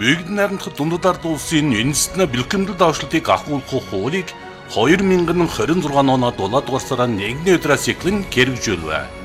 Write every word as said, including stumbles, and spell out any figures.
Нэгдэн найрамдах дундад ард улсын үндэстэн бэлтгэмдэл давшлтыг агуулгах хуулийг хоёр мянган хорин зургааны оноо дулаадугаар сарын нэгний өдрөөс эхлэн хэрэгжүүлв.